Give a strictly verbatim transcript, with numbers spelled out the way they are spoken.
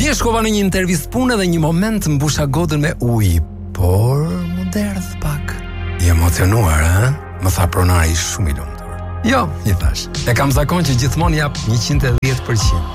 Dje shkova në një intervistë pune dhe një moment mbusha gotën me ujë, por më derdh pak. I emocionuar, ë? Më tha pronari shumë i lumtur. Jo, i thash. E kam zakon që gjithmonë jap njëqind e dhjetë përqind.